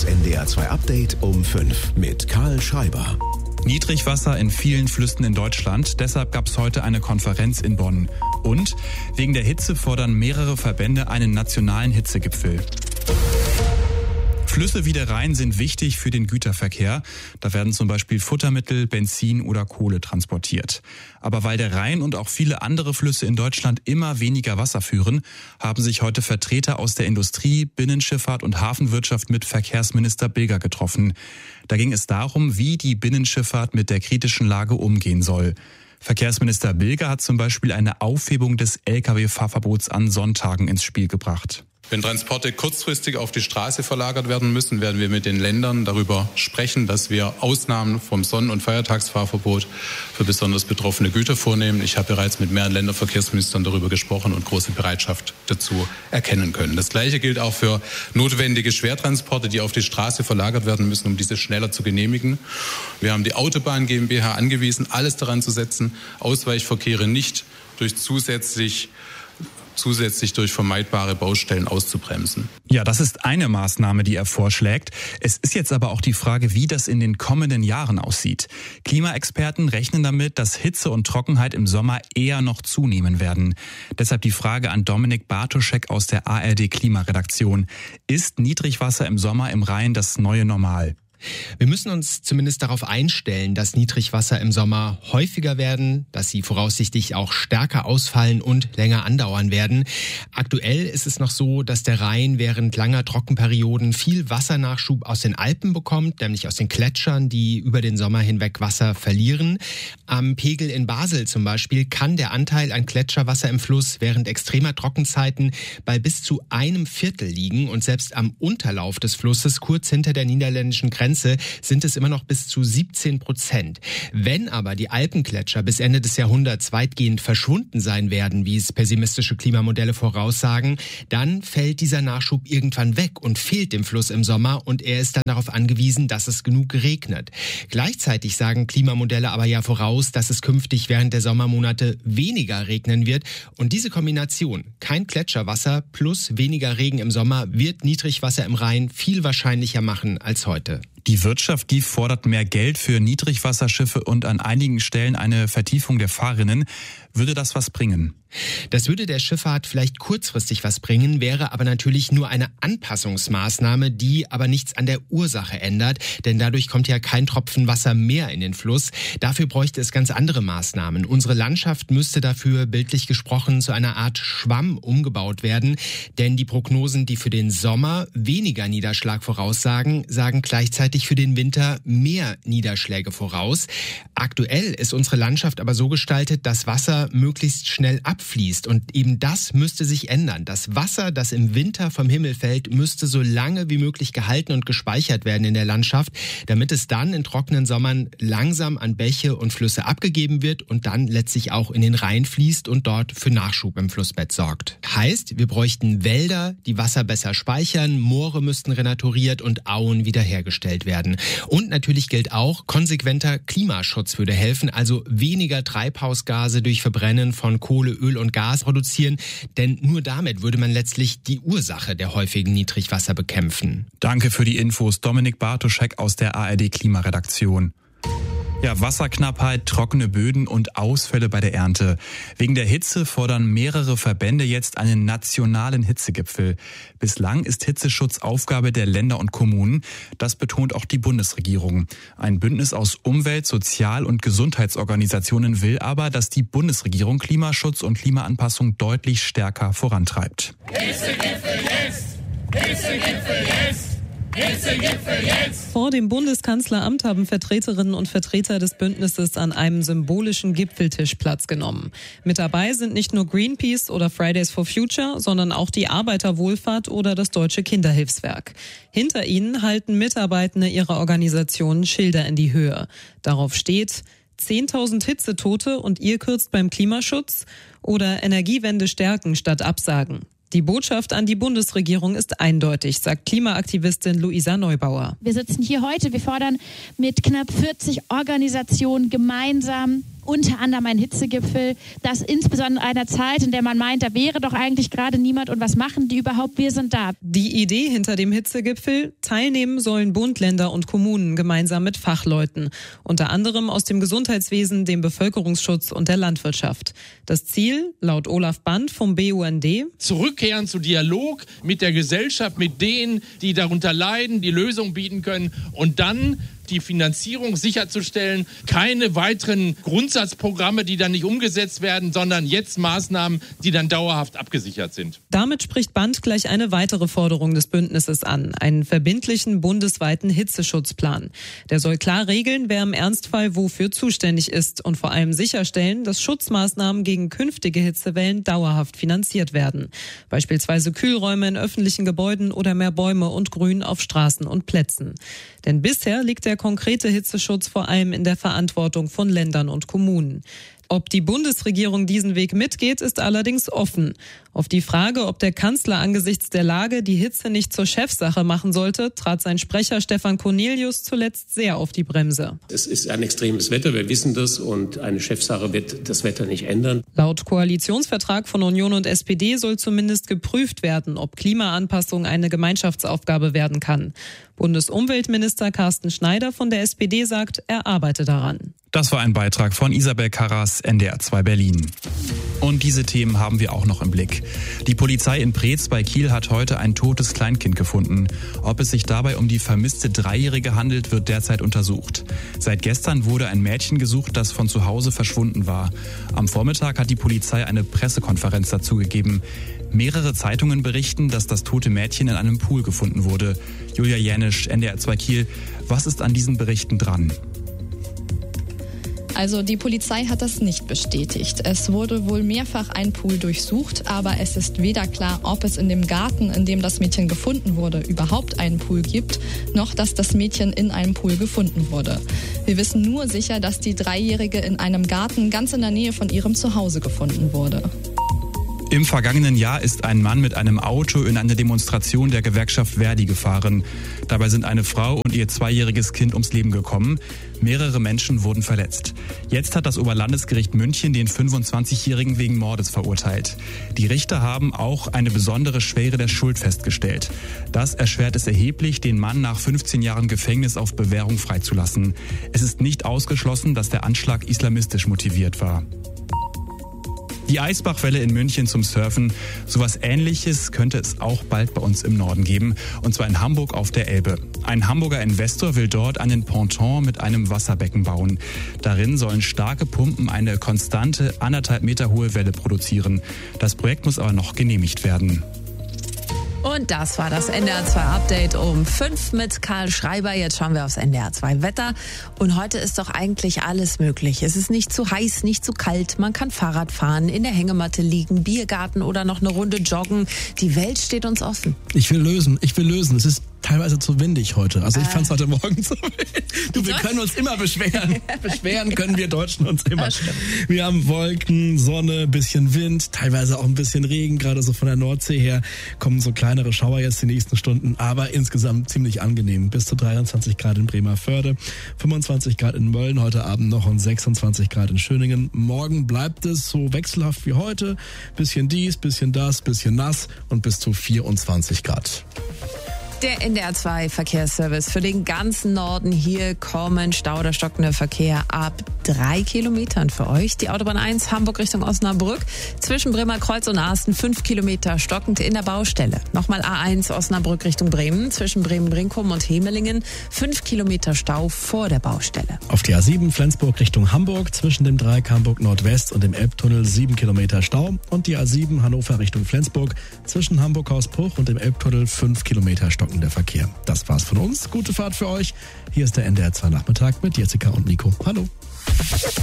Das NDR 2 Update um 5 mit Karl Schreiber. Niedrigwasser in vielen Flüssen in Deutschland. Deshalb gab es heute eine Konferenz in Bonn. Und wegen der Hitze fordern mehrere Verbände einen nationalen Hitzegipfel. Flüsse wie der Rhein sind wichtig für den Güterverkehr. Da werden zum Beispiel Futtermittel, Benzin oder Kohle transportiert. Aber weil der Rhein und auch viele andere Flüsse in Deutschland immer weniger Wasser führen, haben sich heute Vertreter aus der Industrie, Binnenschifffahrt und Hafenwirtschaft mit Verkehrsminister Bilger getroffen. Da ging es darum, wie die Binnenschifffahrt mit der kritischen Lage umgehen soll. Verkehrsminister Bilger hat zum Beispiel eine Aufhebung des Lkw-Fahrverbots an Sonntagen ins Spiel gebracht. Wenn Transporte kurzfristig auf die Straße verlagert werden müssen, werden wir mit den Ländern darüber sprechen, dass wir Ausnahmen vom Sonn- und Feiertagsfahrverbot für besonders betroffene Güter vornehmen. Ich habe bereits mit mehreren Länderverkehrsministern darüber gesprochen und große Bereitschaft dazu erkennen können. Das Gleiche gilt auch für notwendige Schwertransporte, die auf die Straße verlagert werden müssen, um diese schneller zu genehmigen. Wir haben die Autobahn GmbH angewiesen, alles daran zu setzen, Ausweichverkehre nicht durch zusätzlich durch vermeidbare Baustellen auszubremsen. Ja, das ist eine Maßnahme, die er vorschlägt. Es ist jetzt aber auch die Frage, wie das in den kommenden Jahren aussieht. Klimaexperten rechnen damit, dass Hitze und Trockenheit im Sommer eher noch zunehmen werden. Deshalb die Frage an Dominik Bartoschek aus der ARD Klimaredaktion. Ist Niedrigwasser im Sommer im Rhein das neue Normal? Wir müssen uns zumindest darauf einstellen, dass Niedrigwasser im Sommer häufiger werden, dass sie voraussichtlich auch stärker ausfallen und länger andauern werden. Aktuell ist es noch so, dass der Rhein während langer Trockenperioden viel Wassernachschub aus den Alpen bekommt, nämlich aus den Gletschern, die über den Sommer hinweg Wasser verlieren. Am Pegel in Basel zum Beispiel kann der Anteil an Gletscherwasser im Fluss während extremer Trockenzeiten bei bis zu 1/4 liegen und selbst am Unterlauf des Flusses, kurz hinter der niederländischen Grenze, sind es immer noch bis zu 17%. Wenn aber die Alpengletscher bis Ende des Jahrhunderts weitgehend verschwunden sein werden, wie es pessimistische Klimamodelle voraussagen, dann fällt dieser Nachschub irgendwann weg und fehlt dem Fluss im Sommer und er ist dann darauf angewiesen, dass es genug regnet. Gleichzeitig sagen Klimamodelle aber ja voraus, dass es künftig während der Sommermonate weniger regnen wird und diese Kombination, kein Gletscherwasser plus weniger Regen im Sommer, wird Niedrigwasser im Rhein viel wahrscheinlicher machen als heute. Die Wirtschaft, die fordert mehr Geld für Niedrigwasserschiffe und an einigen Stellen eine Vertiefung der Fahrrinnen. Würde das was bringen? Das würde der Schifffahrt vielleicht kurzfristig was bringen, wäre aber natürlich nur eine Anpassungsmaßnahme, die aber nichts an der Ursache ändert, denn dadurch kommt ja kein Tropfen Wasser mehr in den Fluss. Dafür bräuchte es ganz andere Maßnahmen. Unsere Landschaft müsste dafür bildlich gesprochen zu einer Art Schwamm umgebaut werden, denn die Prognosen, die für den Sommer weniger Niederschlag voraussagen, sagen gleichzeitig für den Winter mehr Niederschläge voraus. Aktuell ist unsere Landschaft aber so gestaltet, dass Wasser möglichst schnell abfließt und eben das müsste sich ändern. Das Wasser, das im Winter vom Himmel fällt, müsste so lange wie möglich gehalten und gespeichert werden in der Landschaft, damit es dann in trockenen Sommern langsam an Bäche und Flüsse abgegeben wird und dann letztlich auch in den Rhein fließt und dort für Nachschub im Flussbett sorgt. Heißt, wir bräuchten Wälder, die Wasser besser speichern, Moore müssten renaturiert und Auen wiederhergestellt werden. Und natürlich gilt auch, konsequenter Klimaschutz würde helfen, also weniger Treibhausgase durch Verbrennen von Kohle, Öl und Gas produzieren, denn nur damit würde man letztlich die Ursache der häufigen Niedrigwasser bekämpfen. Danke für die Infos, Dominik Bartoschek aus der ARD Klimaredaktion. Ja, Wasserknappheit, trockene Böden und Ausfälle bei der Ernte. Wegen der Hitze fordern mehrere Verbände jetzt einen nationalen Hitzegipfel. Bislang ist Hitzeschutz Aufgabe der Länder und Kommunen. Das betont auch die Bundesregierung. Ein Bündnis aus Umwelt-, Sozial- und Gesundheitsorganisationen will aber, dass die Bundesregierung Klimaschutz und Klimaanpassung deutlich stärker vorantreibt. Hitzegipfel jetzt! Hitzegipfel jetzt! Vor dem Bundeskanzleramt haben Vertreterinnen und Vertreter des Bündnisses an einem symbolischen Gipfeltisch Platz genommen. Mit dabei sind nicht nur Greenpeace oder Fridays for Future, sondern auch die Arbeiterwohlfahrt oder das Deutsche Kinderhilfswerk. Hinter ihnen halten Mitarbeitende ihrer Organisationen Schilder in die Höhe. Darauf steht: 10.000 Hitzetote und ihr kürzt beim Klimaschutz oder Energiewende stärken statt absagen. Die Botschaft an die Bundesregierung ist eindeutig, sagt Klimaaktivistin Luisa Neubauer. Wir sitzen hier heute, wir fordern mit knapp 40 Organisationen gemeinsam unter anderem ein Hitzegipfel, das insbesondere einer Zeit, in der man meint, da wäre doch eigentlich gerade niemand und was machen die überhaupt, wir sind da. Die Idee hinter dem Hitzegipfel: teilnehmen sollen Bund, Länder und Kommunen gemeinsam mit Fachleuten, unter anderem aus dem Gesundheitswesen, dem Bevölkerungsschutz und der Landwirtschaft. Das Ziel, laut Olaf Band vom BUND: zurückkehren zu Dialog mit der Gesellschaft, mit denen, die darunter leiden, die Lösungen bieten können und dann die Finanzierung sicherzustellen. Keine weiteren Grundsatzprogramme, die dann nicht umgesetzt werden, sondern jetzt Maßnahmen, die dann dauerhaft abgesichert sind. Damit spricht Band gleich eine weitere Forderung des Bündnisses an: einen verbindlichen bundesweiten Hitzeschutzplan. Der soll klar regeln, wer im Ernstfall wofür zuständig ist und vor allem sicherstellen, dass Schutzmaßnahmen gegen künftige Hitzewellen dauerhaft finanziert werden. Beispielsweise Kühlräume in öffentlichen Gebäuden oder mehr Bäume und Grün auf Straßen und Plätzen. Denn bisher liegt der konkrete Hitzeschutz vor allem in der Verantwortung von Ländern und Kommunen. Ob die Bundesregierung diesen Weg mitgeht, ist allerdings offen. Auf die Frage, ob der Kanzler angesichts der Lage die Hitze nicht zur Chefsache machen sollte, trat sein Sprecher Stefan Cornelius zuletzt sehr auf die Bremse. Es ist ein extremes Wetter, wir wissen das, und eine Chefsache wird das Wetter nicht ändern. Laut Koalitionsvertrag von Union und SPD soll zumindest geprüft werden, ob Klimaanpassung eine Gemeinschaftsaufgabe werden kann. Bundesumweltminister Carsten Schneider von der SPD sagt, er arbeite daran. Das war ein Beitrag von Isabel Karras, NDR 2 Berlin. Und diese Themen haben wir auch noch im Blick. Die Polizei in Preetz bei Kiel hat heute ein totes Kleinkind gefunden. Ob es sich dabei um die vermisste Dreijährige handelt, wird derzeit untersucht. Seit gestern wurde ein Mädchen gesucht, das von zu Hause verschwunden war. Am Vormittag hat die Polizei eine Pressekonferenz dazu gegeben. Mehrere Zeitungen berichten, dass das tote Mädchen in einem Pool gefunden wurde. Julia Jänisch, NDR 2 Kiel. Was ist an diesen Berichten dran? Also die Polizei hat das nicht bestätigt. Es wurde wohl mehrfach ein Pool durchsucht, aber es ist weder klar, ob es in dem Garten, in dem das Mädchen gefunden wurde, überhaupt einen Pool gibt, noch dass das Mädchen in einem Pool gefunden wurde. Wir wissen nur sicher, dass die Dreijährige in einem Garten ganz in der Nähe von ihrem Zuhause gefunden wurde. Im vergangenen Jahr ist ein Mann mit einem Auto in eine Demonstration der Gewerkschaft Verdi gefahren. Dabei sind eine Frau und ihr 2-jähriges Kind ums Leben gekommen. Mehrere Menschen wurden verletzt. Jetzt hat das Oberlandesgericht München den 25-Jährigen wegen Mordes verurteilt. Die Richter haben auch eine besondere Schwere der Schuld festgestellt. Das erschwert es erheblich, den Mann nach 15 Jahren Gefängnis auf Bewährung freizulassen. Es ist nicht ausgeschlossen, dass der Anschlag islamistisch motiviert war. Die Eisbachwelle in München zum Surfen. Sowas Ähnliches könnte es auch bald bei uns im Norden geben. Und zwar in Hamburg auf der Elbe. Ein Hamburger Investor will dort einen Ponton mit einem Wasserbecken bauen. Darin sollen starke Pumpen eine konstante 1,5 Meter hohe Welle produzieren. Das Projekt muss aber noch genehmigt werden. Und das war das NDR 2 Update um 5 mit Karl Schreiber. Jetzt schauen wir aufs NDR 2 Wetter. Und heute ist doch eigentlich alles möglich. Es ist nicht zu heiß, nicht zu kalt. Man kann Fahrrad fahren, in der Hängematte liegen, Biergarten oder noch eine Runde joggen. Die Welt steht uns offen. Ich will lösen. Es ist teilweise zu windig heute. Also ich fand es heute Morgen zu windig. Wir können uns immer beschweren. Beschweren können wir Deutschen uns immer. Wir haben Wolken, Sonne, bisschen Wind, teilweise auch ein bisschen Regen. Gerade so von der Nordsee her kommen so kleinere Schauer jetzt die nächsten Stunden. Aber insgesamt ziemlich angenehm. Bis zu 23 Grad in Bremervörde, 25 Grad in Mölln heute Abend noch und 26 Grad in Schöningen. Morgen bleibt es so wechselhaft wie heute. Bisschen dies, bisschen das, bisschen nass und bis zu 24 Grad. Der NDR 2 Verkehrsservice für den ganzen Norden. Hier kommen Stau oder stockender Verkehr ab 3 Kilometern für euch. Die Autobahn 1 Hamburg Richtung Osnabrück. Zwischen Bremerkreuz und Asten 5 Kilometer stockend in der Baustelle. Nochmal A1 Osnabrück Richtung Bremen. Zwischen Bremen-Brinkum und Hemelingen 5 Kilometer Stau vor der Baustelle. Auf die A7 Flensburg Richtung Hamburg. Zwischen dem Dreieck Hamburg Nordwest und dem Elbtunnel 7 Kilometer Stau. Und die A7 Hannover Richtung Flensburg. Zwischen Hamburg-Hausbruch und dem Elbtunnel 5 Kilometer stockend der Verkehr. Das war's von uns. Gute Fahrt für euch. Hier ist der NDR 2 Nachmittag mit Jessica und Nico. Hallo.